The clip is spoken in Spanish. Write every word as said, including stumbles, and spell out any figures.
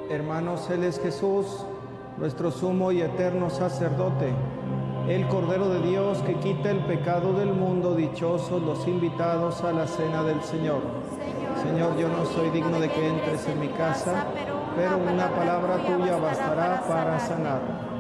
Hermanos, Él es Jesús, nuestro sumo y eterno sacerdote, el Cordero de Dios que quita el pecado del mundo. Dichosos los invitados a la cena del Señor. Señor, yo no soy digno de que entres en mi casa, pero una palabra tuya bastará para sanar.